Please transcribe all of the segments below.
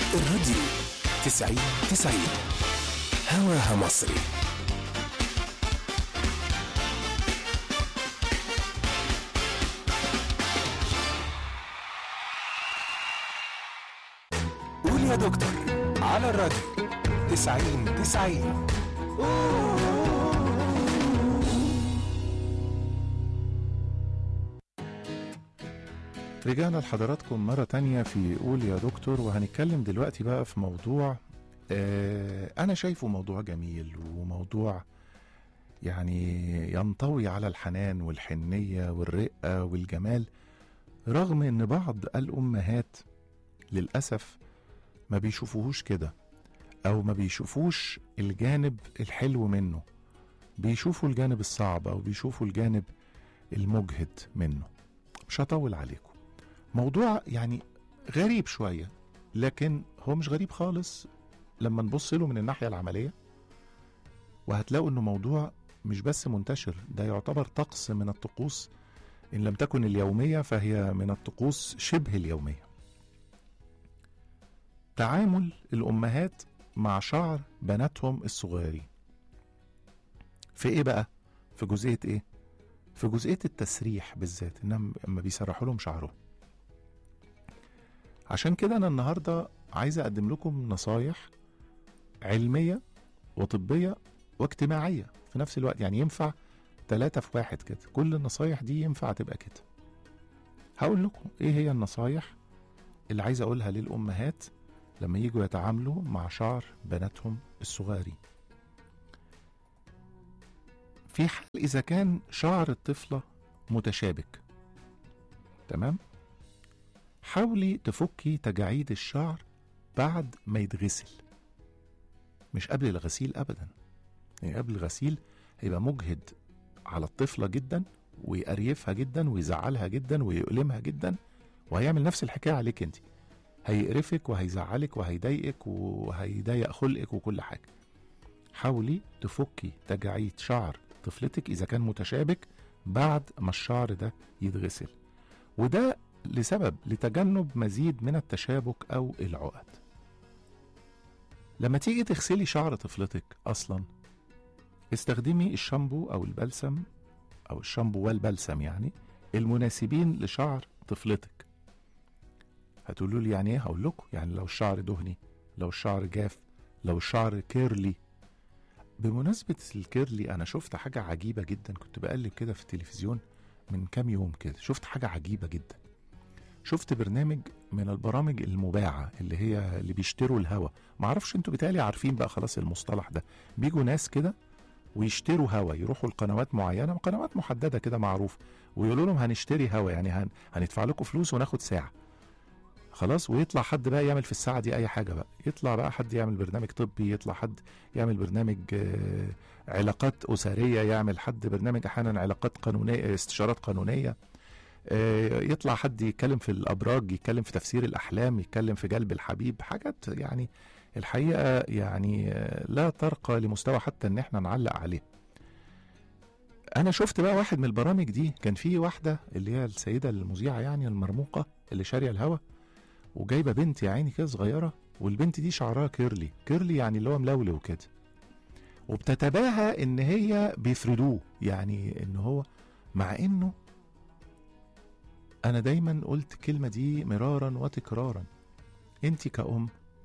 الراديو 90 هواها مصري. قول يا دكتور على الراديو 90. رجعنا لحضراتكم مرة تانية في قول يا دكتور، وهنتكلم دلوقتي بقى في موضوع أنا شايفه موضوع جميل، وموضوع يعني ينطوي على الحنان والحنية والرقة والجمال، رغم أن بعض الأمهات للأسف ما بيشوفوهوش كده، أو ما بيشوفوش الجانب الحلو منه، بيشوفوا الجانب الصعب أو بيشوفوا الجانب المجهد منه. مش هطول عليكم، موضوع يعني غريب شوية، لكن هو مش غريب خالص لما نبص له من الناحية العملية، وهتلاقوا انه موضوع مش بس منتشر، ده يعتبر طقس من الطقوس، ان لم تكن اليومية فهي من الطقوس شبه اليومية. تعامل الأمهات مع شعر بناتهم الصغيرين. في ايه بقى؟ في جزئية ايه؟ في جزئية التسريح بالذات، انهم اما بيسرحوا لهم شعرهم. عشان كده انا النهاردة عايز اقدم لكم نصايح علمية وطبية واجتماعية في نفس الوقت، يعني ينفع 3 في 1 كده، كل النصايح دي ينفع تبقى كده. هقول لكم ايه هي النصايح اللي عايز اقولها للأمهات لما يجوا يتعاملوا مع شعر بناتهم الصغيرين. في حال إذا كان شعر الطفلة متشابك، تمام؟ حاولي تفكي تجاعيد الشعر بعد ما يتغسل، مش قبل الغسيل أبدا. يعني قبل الغسيل هيبقى مجهد على الطفلة جدا، ويقريفها جدا، ويزعلها جدا، ويؤلمها جدا، وهيعمل نفس الحكاية عليك انت، هيقرفك وهيزعلك وهيضايقك وهيضايق خلقك وكل حاجة. حاولي تفكي تجاعيد شعر طفلتك إذا كان متشابك بعد ما الشعر ده يتغسل، وده لتجنب مزيد من التشابك أو العقد. لما تيجي تغسلي شعر طفلتك أصلا، استخدمي الشامبو أو البلسم، أو الشامبو والبلسم يعني المناسبين لشعر طفلتك. هتقولوا لي يعني ايه؟ هقول لكم، يعني لو الشعر دهني، لو الشعر جاف، لو الشعر كيرلي. بمناسبة الكيرلي، أنا شفت حاجة عجيبة جدا، كنت بقلب كده في التلفزيون من كام يوم كده، شفت حاجة عجيبة جدا. شفت برنامج من البرامج المباعة اللي بيشتروا الهوا. معرفش انتوا بتالي عارفين بقى خلاص المصطلح ده. بيجوا ناس كده ويشتروا هوا، يروحوا لقنوات معينة، قنوات محددة كده معروف، ويقولوا لهم هنشتري هوا، يعني هندفع لكم فلوس وناخد ساعة خلاص. ويطلع حد بقى يعمل في الساعة دي أي حاجة بقى، يطلع بقى حد يعمل برنامج طبي، يطلع حد يعمل برنامج علاقات أسرية، يعمل حد برنامج أحيانا علاقات قانونية، استشارات قانونية، يطلع حد يتكلم في الأبراج، يتكلم في تفسير الأحلام، يتكلم في جلب الحبيب، حاجات يعني الحقيقة يعني لا ترقى لمستوى حتى ان احنا نعلق عليه. انا شفت بقى واحد من البرامج دي، كان فيه واحدة اللي هي السيدة المذيعة يعني المرموقة اللي شارية الهوا، وجايبة بنت يا عيني كده صغيرة، والبنت دي شعرها كيرلي يعني اللي هو ملولو كده، وبتتباهى ان هي بيفردوه، يعني ان هو، مع انه انا دايما قلت الكلمة دي مرارا وتكرارا، انت كأم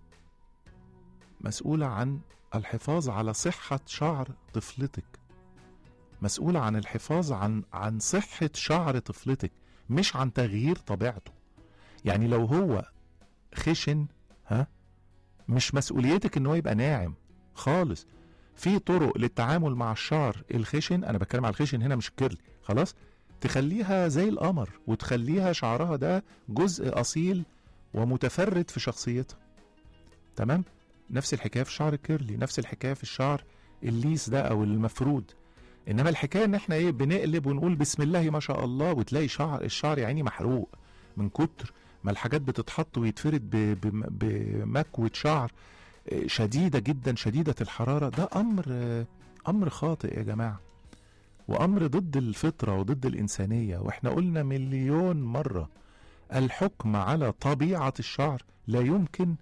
مسؤولة عن الحفاظ على صحة شعر طفلتك، مسؤولة عن الحفاظ عن صحة شعر طفلتك، مش عن تغيير طبيعته. يعني لو هو خشن، مش مسؤوليتك ان هو يبقى ناعم خالص. في طرق للتعامل مع الشعر الخشن، انا بتكلم على الخشن هنا مش الكيرلي، خلاص، تخليها زي القمر، وتخليها شعرها ده جزء اصيل ومتفرد في شخصيتها، تمام؟ نفس الحكاية في الشعر الكيرلي، نفس الحكاية في الشعر الليس ده او المفرود. انما الحكاية ان احنا بنقلب ونقول بسم الله ما شاء الله، وتلاقي الشعر يا عيني محروق من كتر ما الحاجات بتتحط ويتفرد بمكوة شعر شديدة جدا، شديدة الحرارة. ده امر خاطئ يا جماعة، وامر ضد الفطرة وضد الانسانية. واحنا قلنا مليون مرة الحكم على طبيعة الشعر لا يمكن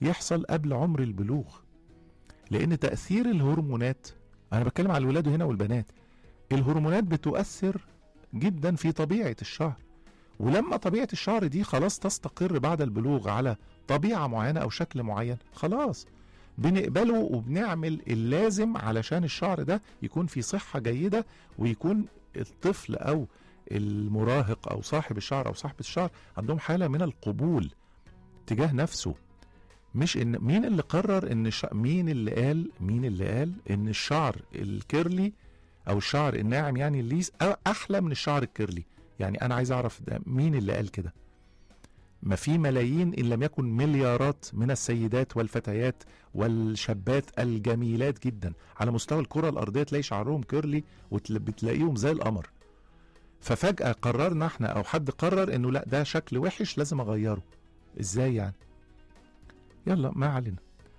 يحصل قبل عمر البلوغ، لان تأثير الهرمونات، انا بتكلم على الولاد هنا والبنات، الهرمونات بتؤثر جدا في طبيعة الشعر، ولما طبيعة الشعر دي خلاص تستقر بعد البلوغ على طبيعة معينة او شكل معين، خلاص بنقبله وبنعمل اللازم علشان الشعر ده يكون في صحة جيدة، ويكون الطفل او المراهق او صاحب الشعر او صاحبة الشعر عندهم حالة من القبول تجاه نفسه. مش ان مين اللي قرر ان مين اللي قال ان الشعر الكيرلي او الشعر الناعم يعني الليس احلى من الشعر الكيرلي؟ يعني انا عايز اعرف ده مين اللي قال كده. ما في ملايين ان لم يكن مليارات من السيدات والفتيات والشابات الجميلات جدا على مستوى الكرة الارضية تلاقي شعرهم كيرلي وبتلاقيهم زي القمر. ففجأة قررنا احنا او حد قرر انه لا ده شكل وحش لازم اغيره. ازاي يعني؟ يلا ما علينا.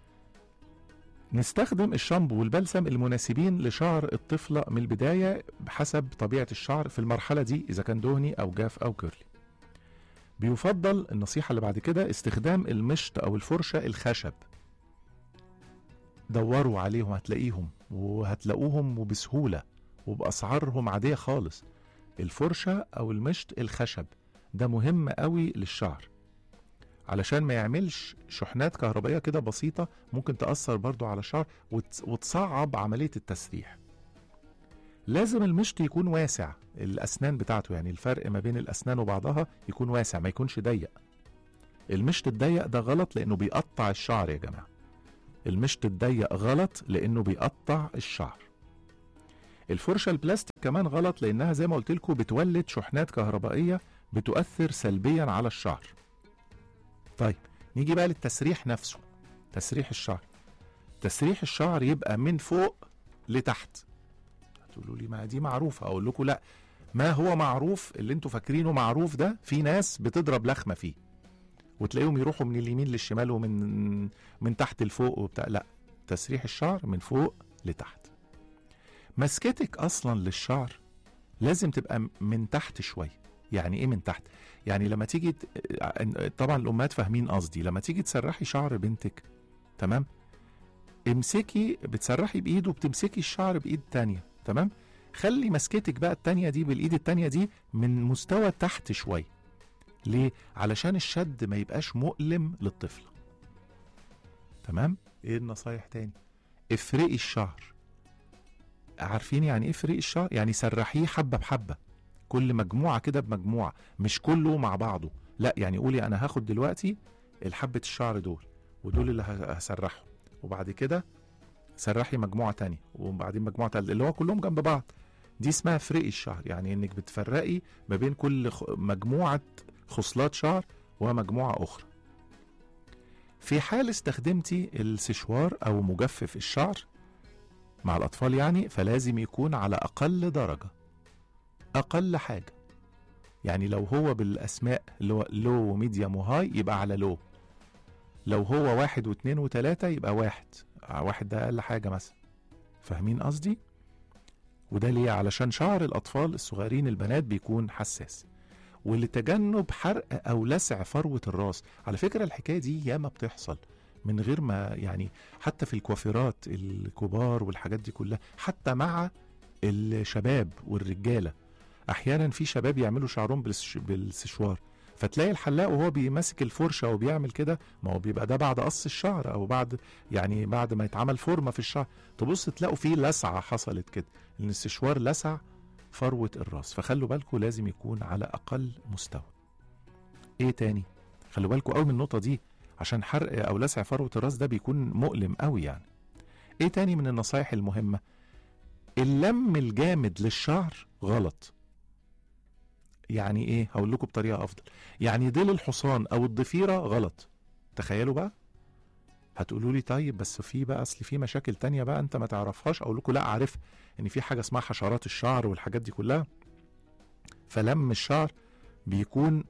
نستخدم الشامبو والبلسم المناسبين لشعر الطفلة من البداية بحسب طبيعة الشعر في المرحلة دي إذا كان دهني أو جاف أو كيرلي. بيفضل النصيحة اللي بعد كده استخدام المشط أو الفرشة الخشب. دوروا عليهم هتلاقيهم وهتلاقوهم وبسهولة وبأسعارهم عادية خالص. الفرشة أو المشط الخشب ده مهم قوي للشعر علشان ما يعملش شحنات كهربائية كده بسيطة ممكن تأثر برضو على الشعر وتصعب عملية التسريح. لازم المشط يكون واسع، الأسنان بتاعته يعني الفرق ما بين الأسنان وبعضها يكون واسع ما يكونش ضيق. المشط الضيق ده غلط لأنه بيقطع الشعر يا جماعة. المشط الضيق غلط لأنه بيقطع الشعر. الفرشة البلاستيك كمان غلط لأنها زي ما قلت لكم بتولد شحنات كهربائية بتؤثر سلبيا على الشعر. طيب نيجي بقى للتسريح نفسه. تسريح الشعر، تسريح الشعر يبقى من فوق لتحت. هتقولوا لي ما دي معروفة، اقول لكم لا، ما هو معروف اللي انتوا فاكرينه معروف ده في ناس بتضرب لخمة فيه وتلاقيهم يروحوا من اليمين للشمال من تحت لفوق وبتاع. لا، تسريح الشعر من فوق لتحت. مسكتك اصلا للشعر لازم تبقى من تحت شوية. يعني ايه من تحت؟ يعني لما تيجي طبعا الامهات فاهمين قصدي، لما تيجي تسرحي شعر بنتك تمام، امسكي بتسرحي بايد وبتمسكي الشعر بايد تانية تمام، خلي مسكتك بقى التانية دي بالايد التانية دي من مستوى تحت شوية. ليه؟ علشان الشد ما يبقاش مؤلم للطفل. تمام؟ ايه النصايح تاني؟ افرقي الشعر. عارفين يعني ايه افرقي الشعر؟ يعني سرحيه حبة بحبة، كل مجموعة كده بمجموعة، مش كله مع بعضه. لا، يعني قولي انا هاخد دلوقتي الحبة الشعر دول ودول اللي هسرحهم، وبعد كده سرحي مجموعة تانية وبعدين مجموعة تالتة اللي هو كلهم جنب بعض. دي اسمها فرقي الشعر، يعني انك بتفرقي ما بين كل مجموعة خصلات شعر ومجموعة اخرى. في حال استخدمتي السشوار او مجفف الشعر مع الاطفال يعني، فلازم يكون على اقل درجة، اقل حاجة. يعني لو هو بالاسماء اللي هو لو وميديوم وهاي يبقى على لو، لو هو 1 و2 و3 يبقى 1 ده اقل حاجة مثلا. فاهمين قصدي؟ وده ليه؟ علشان شعر الاطفال الصغيرين البنات بيكون حساس، ولتجنب حرق او لسع فروة الراس. على فكرة الحكاية دي ياما بتحصل من غير ما يعني، حتى في الكوافيرات الكبار والحاجات دي كلها، حتى مع الشباب والرجالة. احيانا في شباب يعملوا شعرهم بالسشوار، فتلاقي الحلاق وهو بيمسك الفرشة وبيعمل كده، ما هو بيبقى ده بعد قص الشعر او بعد ما يتعمل فورمة في الشعر، تبص تلاقوا فيه لسعة حصلت كده، لان السشوار لسع فروة الراس. فخلوا بالكم لازم يكون على اقل مستوى. ايه تاني؟ خلوا بالكم قوي من النقطة دي، عشان حرق او لسع فروة الراس ده بيكون مؤلم قوي يعني. ايه تاني من النصايح المهمة؟ اللم الجامد للشعر غلط. يعني ايه؟ هقول لكم بطريقة افضل. يعني ديل الحصان او الضفيرة غلط. تخيلوا بقى. هتقولوا لي طيب بس في بقى اصل في مشاكل تانية بقى انت ما تعرفهاش. اقول لكم لا، عارف ان في حاجة اسمها حشرات الشعر والحاجات دي كلها. فلم الشعر بيكون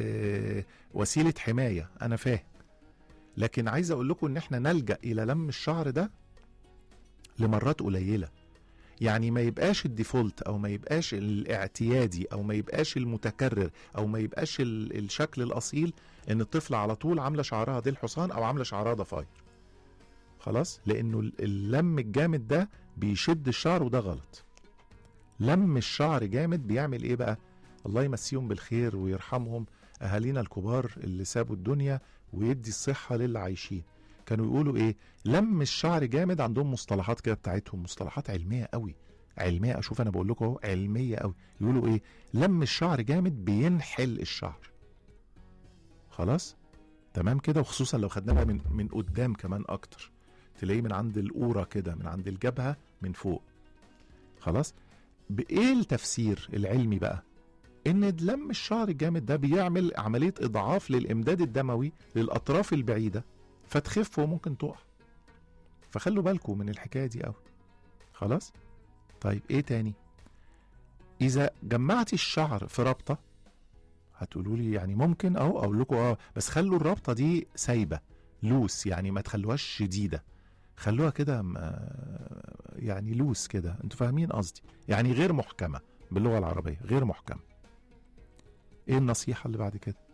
وسيلة حماية، انا فاهم، لكن عايز اقول لكم ان احنا نلجأ الى لم الشعر ده لمرات قليلة. يعني ما يبقاش الديفولت او ما يبقاش الاعتيادي او ما يبقاش المتكرر او ما يبقاش الشكل الاصيل ان الطفلة على طول عاملة شعرها ديل حصان او عاملة شعرها ضفاير. خلاص، لانه اللم الجامد ده بيشد الشعر وده غلط. لم الشعر جامد بيعمل ايه بقى؟ الله يمسيهم بالخير ويرحمهم اهالينا الكبار اللي سابوا الدنيا ويدي الصحة للي عايشين. كانوا يقولوا ايه؟ لم الشعر جامد. عندهم مصطلحات كده بتاعتهم، مصطلحات علمية قوي، علمية. اشوف انا بقول لكم اهو علمية قوي. يقولوا ايه؟ لم الشعر جامد بينحل الشعر. خلاص تمام كده. وخصوصا لو خدناها من قدام كمان اكتر، تلاقيه من عند القورة كده، من عند الجبهة من فوق. خلاص، بايه التفسير العلمي بقى؟ ان لم الشعر الجامد ده بيعمل عملية اضعاف للامداد الدموي للاطراف البعيدة فتخف وممكن تقع. فخلوا بالكم من الحكاية دي قوي. خلاص. طيب ايه تاني؟ اذا جمعتي الشعر في رابطة، هتقولوا لي يعني ممكن اقول لكم بس خلوا الرابطة دي سايبة لوس، يعني ما تخلوهاش شديدة، خلوها كده يعني لوس كده. انتوا فاهمين قصدي؟ يعني غير محكمة باللغة العربية، غير محكمة. ايه النصيحة اللي بعد كده؟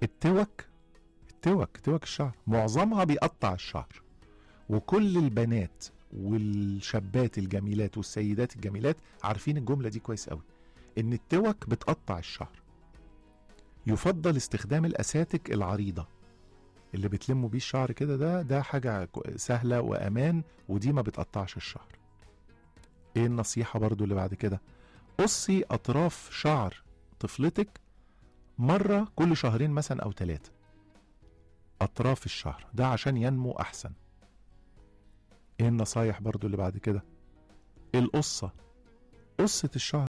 توك الشعر معظمها بيقطع الشعر، وكل البنات والشابات الجميلات والسيدات الجميلات عارفين الجملة دي كويس قوي، ان التوك بتقطع الشعر. يفضل استخدام الاساتك العريضة اللي بتلموا بيه الشعر كده، ده حاجة سهلة وامان، ودي ما بتقطعش الشعر. ايه النصيحة برضو اللي بعد كده؟ قصي اطراف شعر طفلتك مرة كل شهرين مثلا او 3 اطراف الشعر، ده عشان ينمو احسن. ايه النصايح برضو اللي بعد كده؟ قصة الشعر،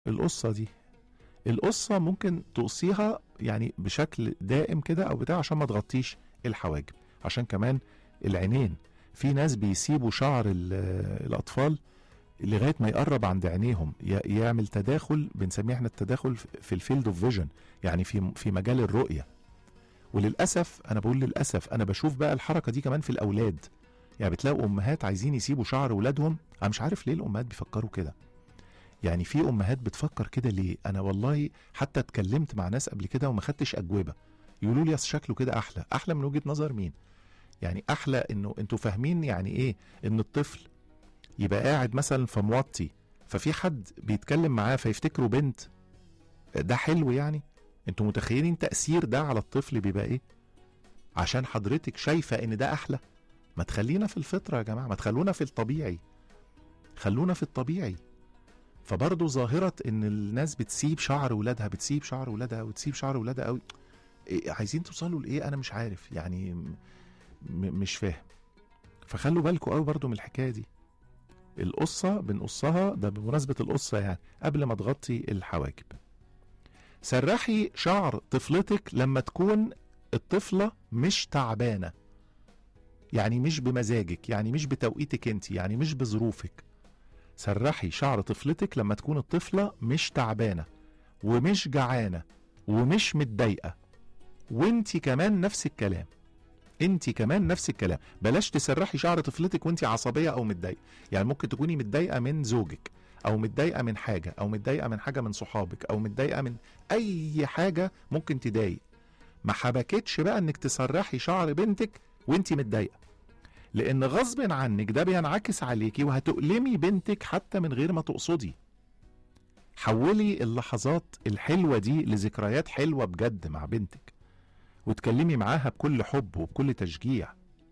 القصة ممكن تقصيها يعني بشكل دائم كده او بتاع عشان ما تغطيش الحواجب، عشان كمان العينين. في ناس بيسيبوا شعر الاطفال لغاية ما يقرب عند عينيهم، يعمل تداخل، بنسميه احنا التداخل في الفيلد اوف فيجن، يعني في مجال الرؤية. وللأسف، أنا بقول للأسف، أنا بشوف بقى الحركة دي كمان في الأولاد. يعني بتلاقوا أمهات عايزين يسيبوا شعر أولادهم. أنا مش عارف ليه الأمهات بيفكروا كده، يعني في أمهات بتفكر كده ليه؟ أنا والله حتى اتكلمت مع ناس قبل كده وما خدتش أجوبة، يقولوا لي شكله كده أحلى من وجهة نظر مين؟ يعني أحلى إنه أنتوا فاهمين يعني إيه؟ إن الطفل يبقى قاعد مثلا فموطي، ففي حد بيتكلم معاه فيفتكروا بنت، ده حلو يعني؟ انتوا متخيلين تأثير ده على الطفل بيبقى ايه؟ عشان حضرتك شايفة ان ده احلى. ما تخلينا في الفطرة يا جماعة، ما تخلونا في الطبيعي، خلونا في الطبيعي. فبرضو ظاهرة ان الناس بتسيب شعر ولادها وتسيب شعر ولادها قوي، إيه عايزين توصلوا لايه؟ انا مش عارف يعني، مش فاهم. فخلوا بالكم قوي برضو من الحكاية دي. القصة بنقصها، ده بمناسبة القصة يعني، قبل ما تغطي الحواجب. سرحي شعر طفلتك لما تكون الطفلة مش تعبانة، يعني مش بمزاجك، يعني مش بتوقيتك انت، يعني مش بظروفك. سرحي شعر طفلتك لما تكون الطفلة مش تعبانة ومش جعانة ومش متضايقة. وانت كمان نفس الكلام، بلاش تسرحي شعر طفلتك وانت عصبية او متضايقة. يعني ممكن تكوني متضايقة من زوجك، او متضايقة من حاجة، او متضايقة من حاجة من صحابك، او متضايقة من اي حاجة ممكن تضايق. ما حبكتش بقى انك تسرحي شعر بنتك وانت متضايقة، لان غصب عنك ده بينعكس عليكي وهتؤلمي بنتك حتى من غير ما تقصدي. حولي اللحظات الحلوة دي لذكريات حلوة بجد مع بنتك، وتكلمي معاها بكل حب وبكل تشجيع.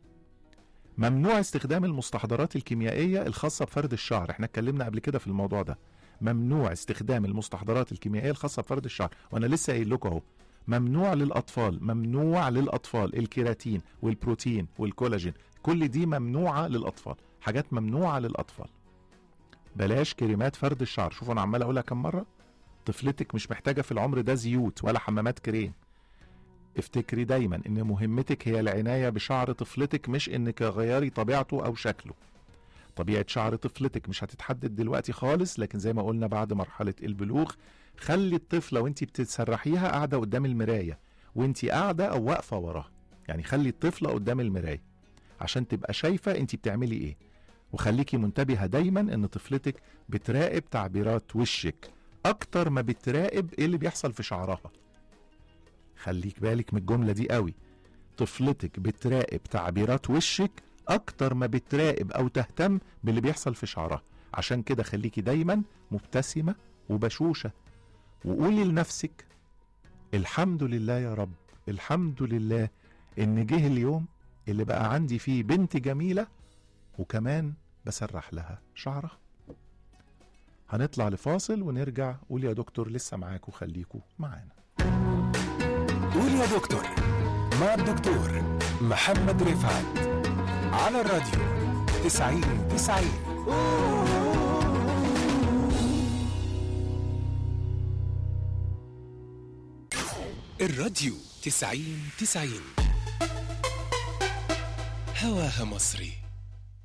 ممنوع استخدام المستحضرات الكيميائية الخاصة بفرد الشعر، احنا اتكلمنا قبل كده في الموضوع ده. ممنوع استخدام المستحضرات الكيميائية الخاصة بفرد الشعر، وانا لسه قايل لكم اهو، ممنوع للأطفال الكيراتين والبروتين والكولاجين، كل دي ممنوعة للأطفال، حاجات ممنوعة للأطفال. بلاش كريمات فرد الشعر. شوفوا انا عمال اقولها كم مرة، طفلتك مش محتاجة في العمر ده زيوت ولا حمامات كريم. افتكري دايما ان مهمتك هي العناية بشعر طفلتك، مش انك تغيري طبيعته او شكله. طبيعة شعر طفلتك مش هتتحدد دلوقتي خالص، لكن زي ما قلنا بعد مرحلة البلوغ. خلي الطفلة وانتي بتسرحيها قاعدة قدام المراية وانتي قاعدة او واقفة وراها، يعني خلي الطفلة قدام المراية عشان تبقى شايفة انتي بتعملي ايه، وخليكي منتبهة دايما ان طفلتك بتراقب تعبيرات وشك اكتر ما بتراقب ايه اللي بيحصل في شعرها. خليك بالك من الجملة دي قوي، طفلتك بتراقب تعبيرات وشك اكتر ما بتراقب او تهتم باللي بيحصل في شعرها. عشان كده خليكي دايما مبتسمة وبشوشة، وقولي لنفسك الحمد لله يا رب، الحمد لله ان جه اليوم اللي بقى عندي فيه بنت جميلة وكمان بسرح لها شعرها. هنطلع لفاصل ونرجع. قول يا دكتور لسه معاكم، خليكوا معانا. قول يا دكتور مع الدكتور محمد رفعت على الراديو 90-90. الراديو 90-90 هواها مصري.